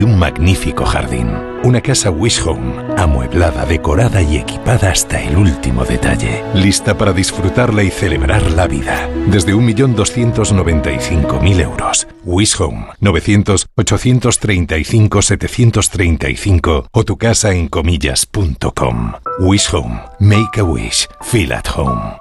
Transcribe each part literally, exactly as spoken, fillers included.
Un magnífico jardín. Una casa Wish Home, amueblada, decorada y equipada hasta el último detalle. Lista para disfrutarla y celebrar la vida. Desde un millón doscientos noventa y cinco mil euros. Wish Home, novecientos, ochocientos treinta y cinco, setecientos treinta y cinco o tu casa en comillas punto com. Wish Home. Make a wish. Feel at home.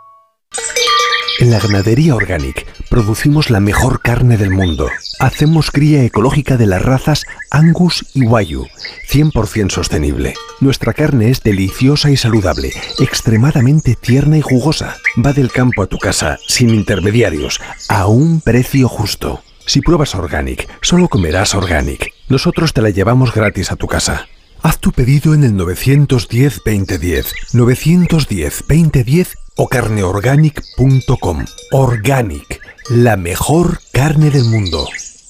En la Ganadería Organic producimos la mejor carne del mundo. Hacemos cría ecológica de las razas Angus y Wagyu, cien por ciento sostenible. Nuestra carne es deliciosa y saludable, extremadamente tierna y jugosa. Va del campo a tu casa, sin intermediarios, a un precio justo. Si pruebas Organic, solo comerás Organic. Nosotros te la llevamos gratis a tu casa. Haz tu pedido en el nueve uno cero, veinte diez, nueve uno cero, veinte diez o carne organic punto com. Organic, la mejor carne del mundo.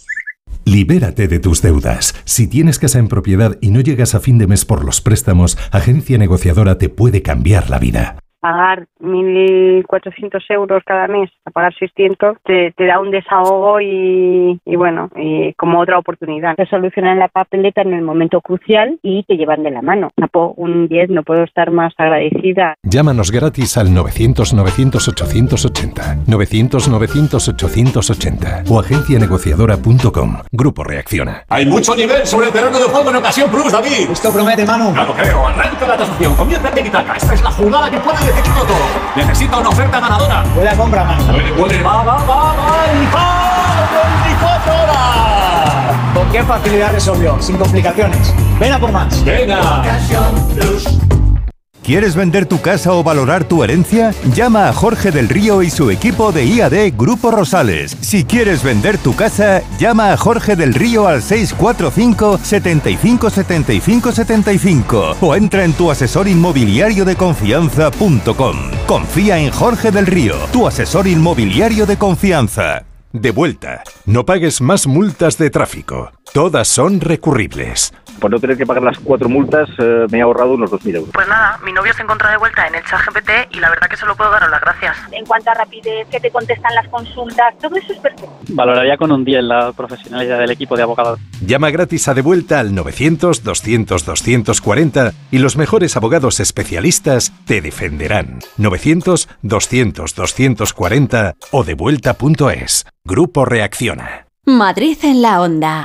Libérate de tus deudas. Si tienes casa en propiedad y no llegas a fin de mes por los préstamos, Agencia Negociadora te puede cambiar la vida. Pagar mil cuatrocientos euros cada mes, a pagar seiscientos, te, te da un desahogo y, y bueno, y como otra oportunidad. Te solucionan la papeleta en el momento crucial y te llevan de la mano. Napo, un diez, no puedo estar más agradecida. Llámanos gratis al novecientos, novecientos, ochocientos ochenta, novecientos, novecientos, ochocientos ochenta o agencia negociadora punto com. Grupo Reacciona. Hay mucho nivel sobre el terreno de juego en Ocasión Plus, David. Esto promete, Manu. Ya lo creo. Arranca la tasación. Comienza el tiki-taka. Esta es la jugada que puede decidirlo todo. Necesita una oferta ganadora. Buena compra, Manu. Puede, puede. Va, va, va, va. ¡Y va! veinticuatro horas. ¿Con qué facilidad resolvió? Sin complicaciones. Ven a por más. Venga. Ocasión Plus. ¿Quieres vender tu casa o valorar tu herencia? Llama a Jorge del Río y su equipo de I A D Grupo Rosales. Si quieres vender tu casa, llama a Jorge del Río al seis cuatro cinco, setenta y cinco, setenta y cinco, setenta y cinco o entra en tu asesor inmobiliario de confianza punto com. Confía en Jorge del Río, tu asesor inmobiliario de confianza. De vuelta. No pagues más multas de tráfico. Todas son recurribles. Por no tener que pagar las cuatro multas, eh, me he ahorrado unos dos mil euros. Pues nada, mi novio se encuentra de vuelta en el ChatGPT y la verdad que solo puedo daros las gracias. En cuanto a rapidez, que te contestan las consultas, todo eso es perfecto. Valoraría con un diez la profesionalidad del equipo de abogados. Llama gratis a De Vuelta al novecientos, doscientos, doscientos cuarenta y los mejores abogados especialistas te defenderán. novecientos, doscientos, doscientos cuarenta o devuelta punto es. Grupo Reacciona. Madrid en la onda.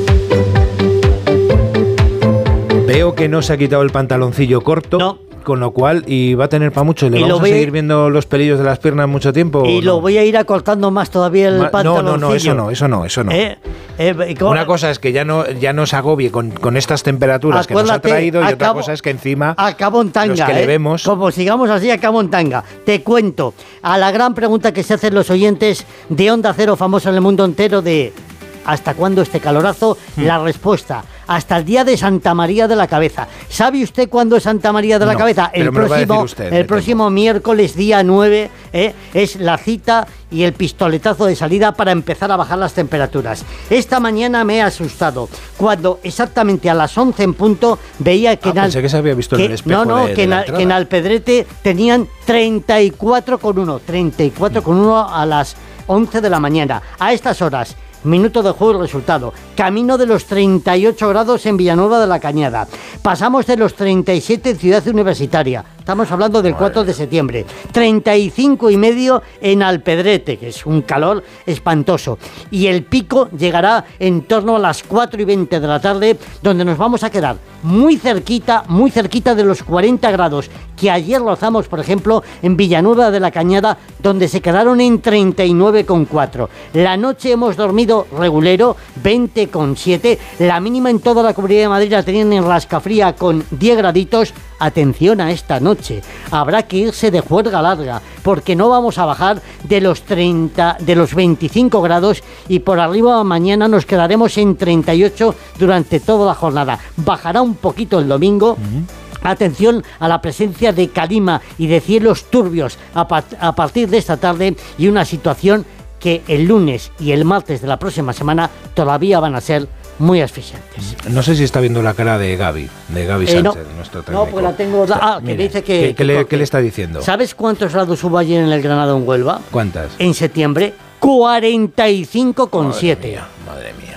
Veo que no se ha quitado el pantaloncillo corto. No. Con lo cual, y va a tener para mucho. ¿Le y vamos a voy, seguir viendo los pelillos de las piernas mucho tiempo? Y lo no? voy a ir acortando más todavía el Ma, pantaloncillo. No, no, no, eso no, eso no, eso no. Eh, eh, Una cosa es que ya no, ya no se agobie con, con estas temperaturas que nos ha traído, y acabo, otra cosa es que encima acabo en tanga, los que eh, le vemos... Como sigamos así, acabo en tanga. Te cuento, a la gran pregunta que se hacen los oyentes de Onda Cero, famoso en el mundo entero, de ¿hasta cuándo este calorazo? Hmm. La respuesta: hasta el día de Santa María de la Cabeza. ¿Sabe usted cuándo es Santa María de la no, Cabeza? El próximo, usted, el próximo miércoles, día nueve, ¿eh? Es la cita y el pistoletazo de salida para empezar a bajar las temperaturas. Esta mañana me he asustado cuando exactamente a las once en punto veía que, ah, en, al, pensé que se había visto que, en el espejo no, no, de, que, de en, la que en Alpedrete tenían treinta y cuatro coma uno, treinta y cuatro coma uno a las once de la mañana. A estas horas, minuto de juego y resultado. Camino de los treinta y ocho grados en Villanueva de la Cañada. Pasamos de los treinta y siete en Ciudad Universitaria. Estamos hablando del cuatro de septiembre. treinta y cinco y medio en Alpedrete, que es un calor espantoso. Y el pico llegará en torno a las cuatro y veinte de la tarde, donde nos vamos a quedar muy cerquita, muy cerquita de los cuarenta grados, que ayer rozamos, por ejemplo, en Villanueva de la Cañada, donde se quedaron en treinta y nueve coma cuatro. La noche hemos dormido regulero, veinte coma siete. La mínima en toda la Comunidad de Madrid la tenían en Rascafría con diez graditos. Atención a esta noche, habrá que irse de juerga larga, porque no vamos a bajar de los treinta, de los veinticinco grados, y por arriba mañana nos quedaremos en treinta y ocho durante toda la jornada. Bajará un poquito el domingo. Uh-huh. Atención a la presencia de calima y de cielos turbios a, pa- a partir de esta tarde, y una situación que el lunes y el martes de la próxima semana todavía van a ser muy asfixiantes. No sé si está viendo la cara de Gaby, de Gaby eh, Sánchez, no, nuestro técnico. No, pues la tengo... Ah, que dice que... ¿Qué, qué, le, ¿Qué le está diciendo? ¿Sabes cuántos grados hubo ayer en el Granado en Huelva? ¿Cuántas? En septiembre, cuarenta y cinco coma siete. Madre mía, madre mía.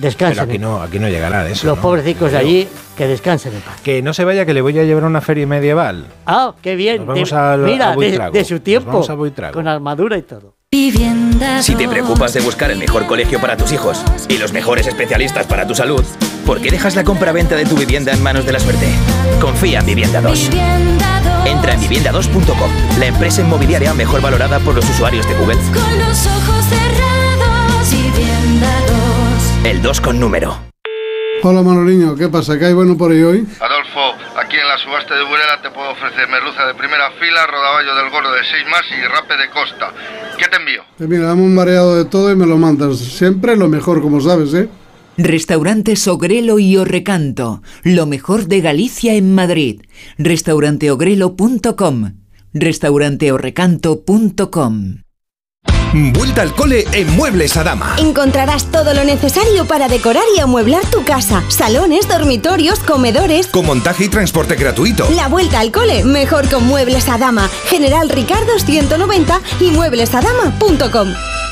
Descansen. Pero aquí no, aquí no llegará de eso. Los ¿no? pobrecicos de allí, que descansen en paz. Que no se vaya, que le voy a llevar a una feria medieval. Ah, qué bien. Nos vamos de, al, mira, a de, de su tiempo. Con armadura y todo. Si te preocupas de buscar el mejor colegio para tus hijos y los mejores especialistas para tu salud, ¿por qué dejas la compra-venta de tu vivienda en manos de la suerte? Confía en Vivienda dos. Entra en vivienda dos punto com, la empresa inmobiliaria mejor valorada por los usuarios de Google. Con los ojos cerrados, Vivienda dos. El dos con número. Hola Manoliño, ¿qué pasa? ¿Qué hay bueno por ahí hoy? Adolfo, aquí en la subasta de Burela te puedo ofrecer merluza de primera fila, rodaballo del gordo de seis más y rape de costa. ¿Qué te envío? Pues mira, dame un mareado de todo y me lo mandas. Siempre lo mejor, como sabes, ¿eh? Restaurantes Ogrelo y Orrecanto, lo mejor de Galicia en Madrid. restaurante ogrelo punto com, restaurante orrecanto punto com. Vuelta al cole en Muebles Adama. Encontrarás todo lo necesario para decorar y amueblar tu casa. Salones, dormitorios, comedores. Con montaje y transporte gratuito. La vuelta al cole, mejor con Muebles Adama. General Ricardo ciento noventa y muebles adama punto com.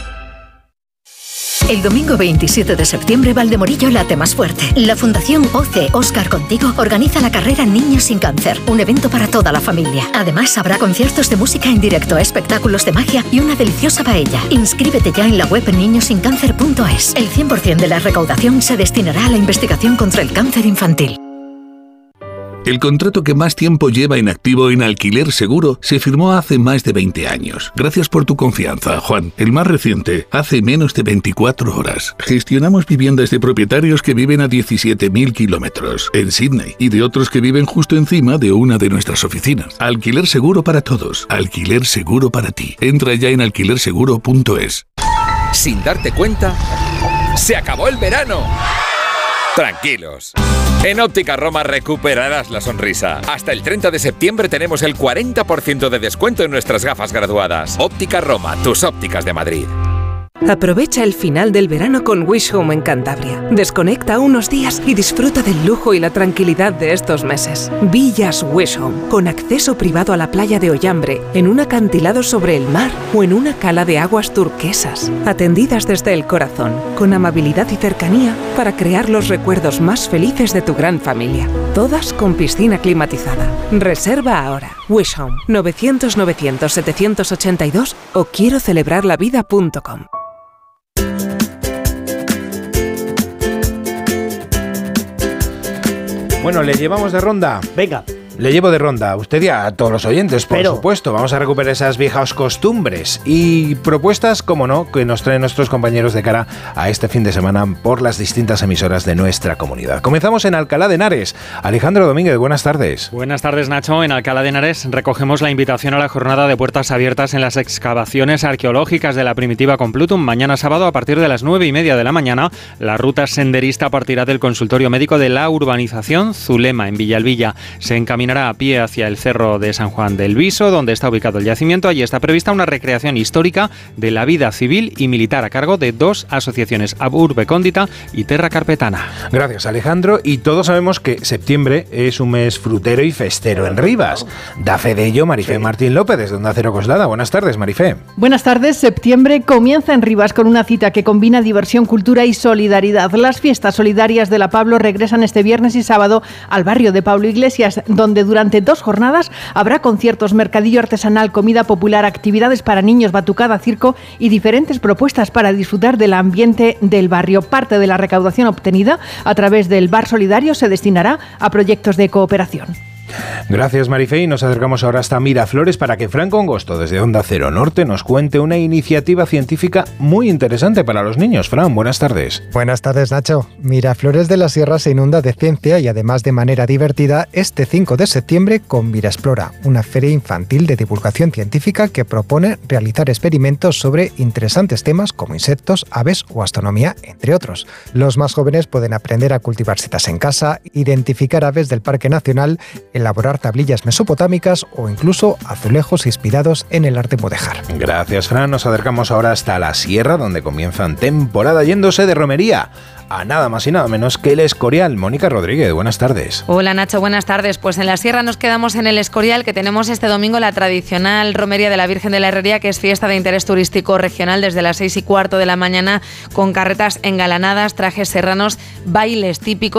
El domingo veintisiete de septiembre, Valdemorillo late más fuerte. La Fundación O C E Óscar Contigo organiza la carrera Niños sin Cáncer, un evento para toda la familia. Además, habrá conciertos de música en directo, espectáculos de magia y una deliciosa paella. Inscríbete ya en la web niños sin cáncer punto es. El cien por ciento de la recaudación se destinará a la investigación contra el cáncer infantil. El contrato que más tiempo lleva en activo en Alquiler Seguro se firmó hace más de veinte años. Gracias por tu confianza, Juan. El más reciente, hace menos de veinticuatro horas. Gestionamos viviendas de propietarios que viven a diecisiete mil kilómetros en Sydney y de otros que viven justo encima de una de nuestras oficinas. Alquiler Seguro para todos. Alquiler Seguro para ti. Entra ya en alquiler seguro punto es. Sin darte cuenta, ¡se acabó el verano! Tranquilos. En Óptica Roma recuperarás la sonrisa. Hasta el treinta de septiembre tenemos el cuarenta por ciento de descuento en nuestras gafas graduadas. Óptica Roma, tus ópticas de Madrid. Aprovecha el final del verano con Wish Home en Cantabria. Desconecta unos días y disfruta del lujo y la tranquilidad de estos meses. Villas Wish Home, con acceso privado a la playa de Ollambre, en un acantilado sobre el mar o en una cala de aguas turquesas. Atendidas desde el corazón, con amabilidad y cercanía para crear los recuerdos más felices de tu gran familia. Todas con piscina climatizada. Reserva ahora. Wish Home, novecientos novecientos setecientos ochenta y dos o quiero celebrar la vida punto com. Bueno, le llevamos de ronda. Venga. Le llevo de ronda a usted y a todos los oyentes, por Pero, supuesto. Vamos a recuperar esas viejas costumbres y propuestas, como no, que nos traen nuestros compañeros de cara a este fin de semana por las distintas emisoras de nuestra comunidad. Comenzamos en Alcalá de Henares. Alejandro Domínguez, buenas tardes. Buenas tardes, Nacho. En Alcalá de Henares recogemos la invitación a la jornada de puertas abiertas en las excavaciones arqueológicas de la primitiva Complutum. Mañana sábado, a partir de las nueve y media de la mañana, la ruta senderista partirá del consultorio médico de la urbanización Zulema, en Villalbilla. Se encaminará a pie hacia el cerro de San Juan del Viso, donde está ubicado el yacimiento. Allí está prevista una recreación histórica de la vida civil y militar a cargo de dos asociaciones, Ab Urbe Condita y Terra Carpetana. Gracias, Alejandro. Y todos sabemos que septiembre es un mes frutero y festero en Rivas. Da fe de ello Marifé sí. Martín López, desde Onda Cero Coslada. Buenas tardes, Marifé. Buenas tardes. Septiembre comienza en Rivas con una cita que combina diversión, cultura y solidaridad. Las fiestas solidarias de la Pablo regresan este viernes y sábado al barrio de Pablo Iglesias, donde durante dos jornadas habrá conciertos, mercadillo artesanal, comida popular, actividades para niños, batucada, circo y diferentes propuestas para disfrutar del ambiente del barrio. Parte de la recaudación obtenida a través del Bar Solidario se destinará a proyectos de cooperación. Gracias, Marifé, y nos acercamos ahora hasta Miraflores para que Fran Congosto, desde Onda Cero Norte, nos cuente una iniciativa científica muy interesante para los niños. Fran, buenas tardes. Buenas tardes, Nacho. Miraflores de la Sierra se inunda de ciencia y además de manera divertida este cinco de septiembre con Mirasplora, una feria infantil de divulgación científica que propone realizar experimentos sobre interesantes temas como insectos, aves o astronomía, entre otros. Los más jóvenes pueden aprender a cultivar setas en casa, identificar aves del Parque Nacional, elaborar tablillas mesopotámicas o incluso azulejos inspirados en el arte mudéjar. Gracias, Fran. Nos acercamos ahora hasta la Sierra, donde comienzan temporada yéndose de romería. a nada más y nada menos que el Escorial. Mónica Rodríguez, buenas tardes. Hola Nacho, buenas tardes. Pues en la Sierra nos quedamos en el Escorial, que tenemos este domingo la tradicional romería de la Virgen de la Herrería, que es fiesta de interés turístico regional desde las seis y cuarto de la mañana, con carretas engalanadas, trajes serranos, bailes típicos